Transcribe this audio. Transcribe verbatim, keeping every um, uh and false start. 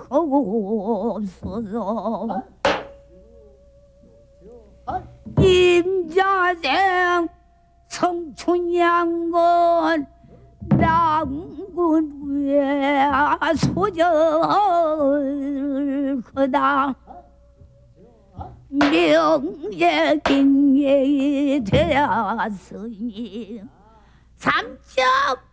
주옵소서. 임자생 성춘양건 남군 위에 소절 거다. 명예경례이 되었으니 삼첩